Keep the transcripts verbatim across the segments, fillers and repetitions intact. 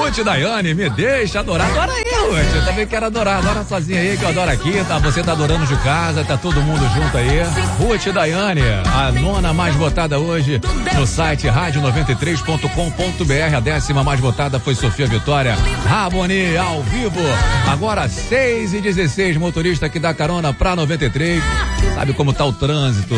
Ruth Daiane, me deixa adorar. Adora aí, Ruth. Eu também quero adorar. Adora sozinha aí, que eu adoro aqui. Tá? Você tá adorando de casa, tá todo mundo junto aí. Ruth Daiane, a nona mais votada hoje no site rádio noventa e três ponto com ponto br. A décima mais votada foi Sofia Vitória Raboni, ao vivo. Agora seis e dezesseis, motorista que dá carona pra noventa e três. Sabe como tá o trânsito?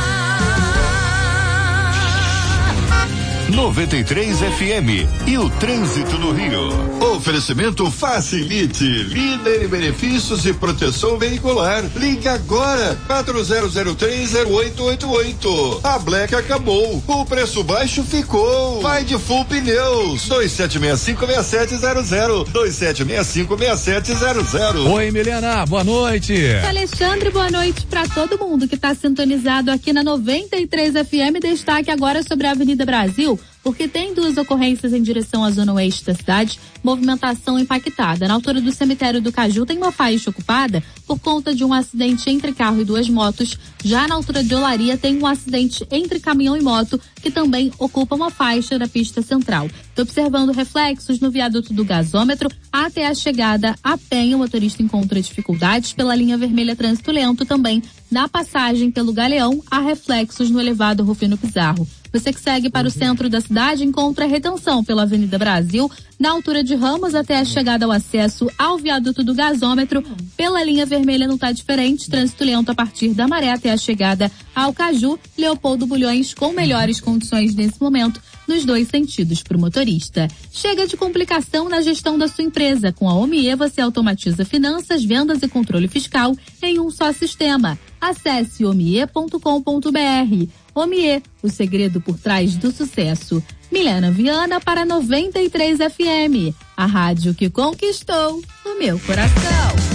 noventa e três F M e o trânsito no Rio. Oferecimento Facilite, líder em benefícios e proteção veicular. Ligue agora, quatro zero zero três zero oito oito oito. A Black acabou, o preço baixo ficou. Vai de Full Pneus, dois sete seis cinco seis sete zero zero, dois sete seis cinco seis sete zero zero. Oi, Milena, boa noite. Alexandre, boa noite para todo mundo que está sintonizado aqui na noventa e três F M. Destaque agora sobre a Avenida Brasil, porque tem duas ocorrências em direção à zona oeste da cidade, movimentação impactada. Na altura do cemitério do Caju tem uma faixa ocupada por conta de um acidente entre carro e duas motos. Já na altura de Olaria tem um acidente entre caminhão e moto, que também ocupa uma faixa da pista central. Estou observando reflexos no viaduto do gasômetro até a chegada a Penha. O motorista encontra dificuldades pela linha vermelha, trânsito lento também. Na passagem pelo Galeão, há reflexos no elevado Rufino Pizarro. Você que segue para o centro da cidade encontra retenção pela Avenida Brasil, na altura de Ramos até a chegada ao acesso ao viaduto do gasômetro. Pela linha vermelha não está diferente, trânsito lento a partir da Maré até a chegada ao Caju. Leopoldo Bulhões com melhores condições nesse momento, nos dois sentidos para o motorista. Chega de complicação na gestão da sua empresa. Com a Omie você automatiza finanças, vendas e controle fiscal em um só sistema. Acesse omie ponto com ponto br. Omie, o segredo por trás do sucesso. Milena Viana para noventa e três F M, a rádio que conquistou o meu coração.